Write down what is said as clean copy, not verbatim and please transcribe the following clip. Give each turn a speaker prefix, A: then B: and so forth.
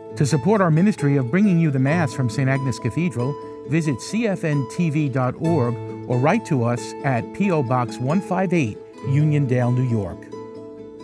A: To support our ministry of bringing you the Mass from St. Agnes Cathedral, visit cfntv.org or write to us at P.O. Box 158, Uniondale, New York.